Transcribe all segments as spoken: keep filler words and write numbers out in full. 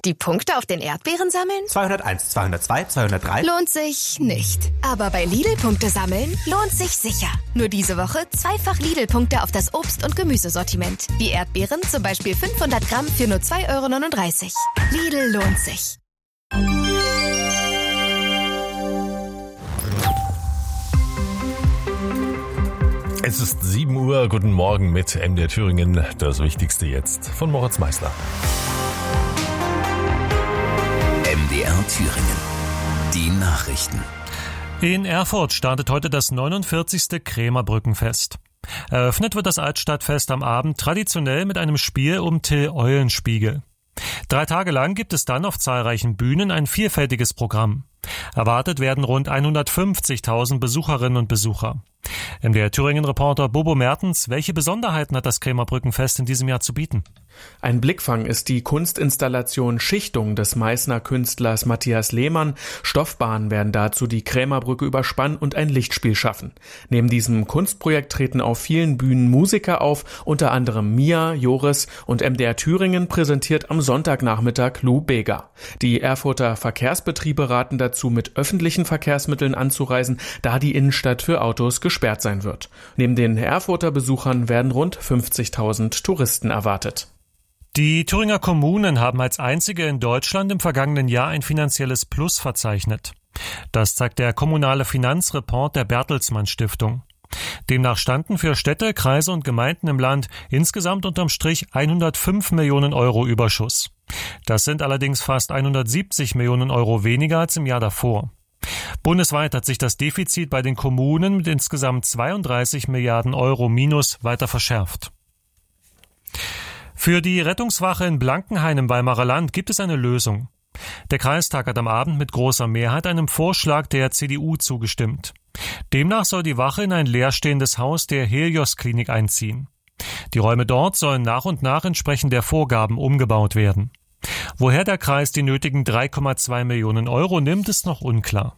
Die Punkte auf den Erdbeeren sammeln? zweihunderteins, zweihundertzwei, zweihundertdrei. Lohnt sich nicht. Aber bei Lidl Punkte sammeln lohnt sich sicher. Nur diese Woche zweifach Lidl-Punkte auf das Obst- und Gemüsesortiment. Wie Erdbeeren, zum Beispiel fünfhundert Gramm für nur zwei Euro neununddreißig. Lidl lohnt sich. Es ist sieben Uhr, guten Morgen mit M D R Thüringen. Das Wichtigste jetzt von Moritz Meißler. M D R Thüringen. Die Nachrichten. In Erfurt startet heute das neunundvierzigste Krämerbrückenfest. Eröffnet wird das Altstadtfest am Abend traditionell mit einem Spiel um Till Eulenspiegel. Drei Tage lang gibt es dann auf zahlreichen Bühnen ein vielfältiges Programm. Erwartet werden rund hundertfünfzigtausend Besucherinnen und Besucher. M D R Thüringen-Reporter Bobo Mertens, welche Besonderheiten hat das Krämerbrückenfest in diesem Jahr zu bieten? Ein Blickfang ist die Kunstinstallation Schichtung des Meißner Künstlers Matthias Lehmann. Stoffbahnen werden dazu die Krämerbrücke überspannen und ein Lichtspiel schaffen. Neben diesem Kunstprojekt treten auf vielen Bühnen Musiker auf, unter anderem Mia, Joris, und M D R Thüringen präsentiert am Sonntagnachmittag Lou Bega. Die Erfurter Verkehrsbetriebe raten dazu, mit öffentlichen Verkehrsmitteln anzureisen, da die Innenstadt für Autos gesperrt sein wird. Neben den Erfurter Besuchern werden rund fünfzigtausend Touristen erwartet. Die Thüringer Kommunen haben als einzige in Deutschland im vergangenen Jahr ein finanzielles Plus verzeichnet. Das zeigt der kommunale Finanzreport der Bertelsmann Stiftung. Demnach standen für Städte, Kreise und Gemeinden im Land insgesamt unterm Strich hundertfünf Millionen Euro Überschuss. Das sind allerdings fast hundertsiebzig Millionen Euro weniger als im Jahr davor. Bundesweit hat sich das Defizit bei den Kommunen mit insgesamt zweiunddreißig Milliarden Euro Minus weiter verschärft. Für die Rettungswache in Blankenhain im Weimarer Land gibt es eine Lösung. Der Kreistag hat am Abend mit großer Mehrheit einem Vorschlag der C D U zugestimmt. Demnach soll die Wache in ein leerstehendes Haus der Helios-Klinik einziehen. Die Räume dort sollen nach und nach entsprechend der Vorgaben umgebaut werden. Woher der Kreis die nötigen drei Komma zwei Millionen Euro nimmt, ist noch unklar.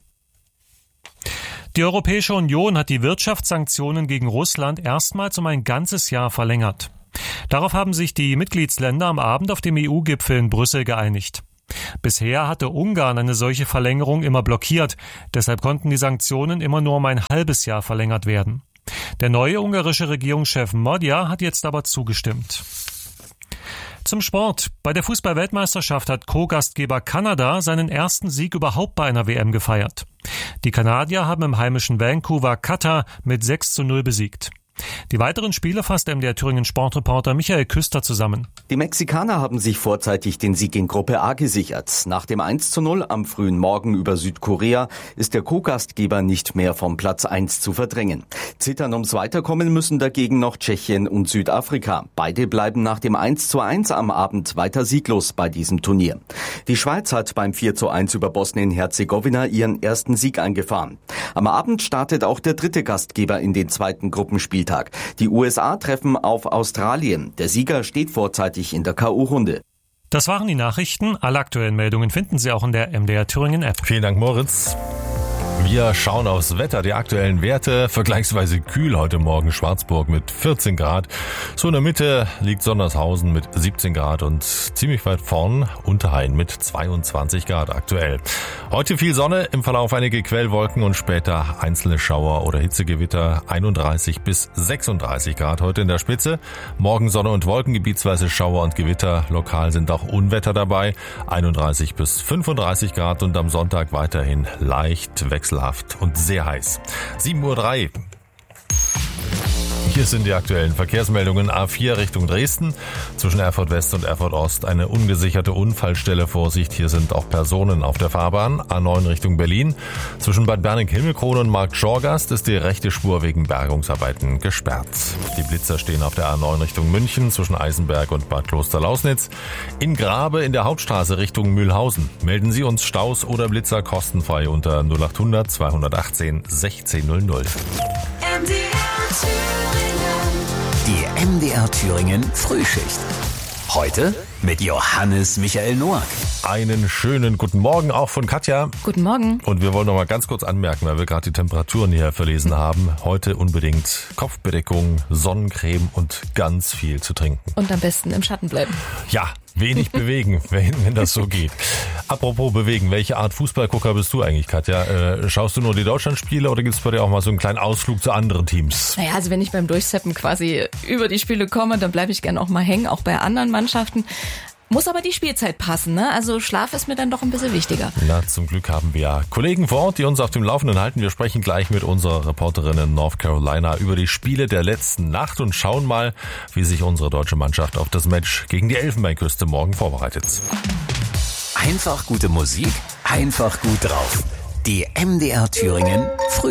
Die Europäische Union hat die Wirtschaftssanktionen gegen Russland erstmals um ein ganzes Jahr verlängert. Darauf haben sich die Mitgliedsländer am Abend auf dem E U-Gipfel in Brüssel geeinigt. Bisher hatte Ungarn eine solche Verlängerung immer blockiert, deshalb konnten die Sanktionen immer nur um ein halbes Jahr verlängert werden. Der neue ungarische Regierungschef Magyar hat jetzt aber zugestimmt. Zum Sport. Bei der Fußball-Weltmeisterschaft hat Co-Gastgeber Kanada seinen ersten Sieg überhaupt bei einer W M gefeiert. Die Kanadier haben im heimischen Vancouver Katar mit sechs zu null besiegt. Die weiteren Spiele fasst M D R Thüringen Sportreporter Michael Küster zusammen. Die Mexikaner haben sich vorzeitig den Sieg in Gruppe A gesichert. Nach dem eins zu null am frühen Morgen über Südkorea ist der Co-Gastgeber nicht mehr vom Platz eins zu verdrängen. Zittern ums Weiterkommen müssen dagegen noch Tschechien und Südafrika. Beide bleiben nach dem eins zu eins am Abend weiter sieglos bei diesem Turnier. Die Schweiz hat beim vier zu eins über Bosnien-Herzegowina ihren ersten Sieg eingefahren. Am Abend startet auch der dritte Gastgeber in den zweiten Gruppenspieltag. Die U S A treffen auf Australien. Der Sieger steht vorzeitig in der K O-Runde. Das waren die Nachrichten. Alle aktuellen Meldungen finden Sie auch in der M D R Thüringen App. Vielen Dank, Moritz. Wir schauen aufs Wetter, die aktuellen Werte, vergleichsweise kühl heute Morgen Schwarzburg mit vierzehn Grad. So in der Mitte liegt Sondershausen mit siebzehn Grad und ziemlich weit vorn Unterhain mit zweiundzwanzig Grad aktuell. Heute viel Sonne, im Verlauf einige Quellwolken und später einzelne Schauer oder Hitzegewitter, einunddreißig bis sechsunddreißig Grad heute in der Spitze. Morgen Sonne und Wolken, gebietsweise Schauer und Gewitter, lokal sind auch Unwetter dabei, einunddreißig bis fünfunddreißig Grad und am Sonntag weiterhin leicht wechselhaft und sehr heiß. sieben Uhr drei. Hier sind die aktuellen Verkehrsmeldungen. A vier Richtung Dresden. Zwischen Erfurt West und Erfurt Ost eine ungesicherte Unfallstelle. Vorsicht, hier sind auch Personen auf der Fahrbahn. A neun Richtung Berlin. Zwischen Bad Berning-Himmelkrone und Markt Schorgast ist die rechte Spur wegen Bergungsarbeiten gesperrt. Die Blitzer stehen auf der A neun Richtung München zwischen Eisenberg und Bad Klosterlausnitz. In Grabe in der Hauptstraße Richtung Mühlhausen. Melden Sie uns Staus oder Blitzer kostenfrei unter null achthundert zweihundertachtzehn sechzehn null null. Die M D R Thüringen Frühschicht. Heute mit Johannes Michael Noack. Einen schönen guten Morgen auch von Katja. Guten Morgen. Und wir wollen noch mal ganz kurz anmerken, weil wir gerade die Temperaturen hier verlesen haben. Heute unbedingt Kopfbedeckung, Sonnencreme und ganz viel zu trinken. Und am besten im Schatten bleiben. Ja, wenig bewegen, wenn, wenn das so geht. Apropos bewegen, welche Art Fußballgucker bist du eigentlich, Katja? Äh, schaust du nur die Deutschlandspiele oder gibt es bei dir auch mal so einen kleinen Ausflug zu anderen Teams? Naja, also wenn ich beim Durchseppen quasi über die Spiele komme, dann bleibe ich gerne auch mal hängen, auch bei anderen Mannschaften. Muss aber die Spielzeit passen, ne? Also Schlaf ist mir dann doch ein bisschen wichtiger. Na, zum Glück haben wir ja Kollegen vor Ort, die uns auf dem Laufenden halten. Wir sprechen gleich mit unserer Reporterin in North Carolina über die Spiele der letzten Nacht und schauen mal, wie sich unsere deutsche Mannschaft auf das Match gegen die Elfenbeinküste morgen vorbereitet. Einfach gute Musik, einfach gut drauf. Die M D R Thüringen Früh